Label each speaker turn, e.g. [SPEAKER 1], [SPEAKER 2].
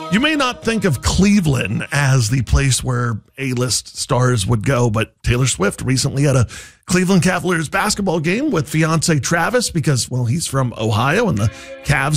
[SPEAKER 1] You may not think of Cleveland as the place where A-list stars would go, but Taylor Swift recently had a Cleveland Cavaliers basketball game with fiance Travis because, well, he's from Ohio and the Cavs